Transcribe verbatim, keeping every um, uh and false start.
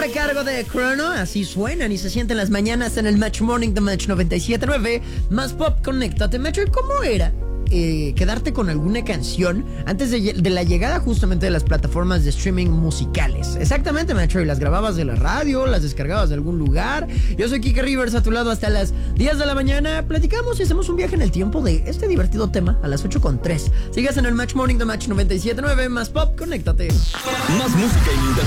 corre a cargo de Chrono, así suenan y se sienten las mañanas en el Match Morning de Match noventa y siete punto nueve, más pop, conéctate. Match, ¿cómo era eh, quedarte con alguna canción antes de, de la llegada justamente de las plataformas de streaming musicales? Exactamente, Match, y las grababas de la radio, las descargabas de algún lugar. Yo soy Kike Rivers, a tu lado hasta las diez de la mañana. Platicamos y hacemos un viaje en el tiempo de este divertido tema a las ocho con tres. Sigas en el Match Morning de Match noventa y siete punto nueve, más pop, conéctate. Más música y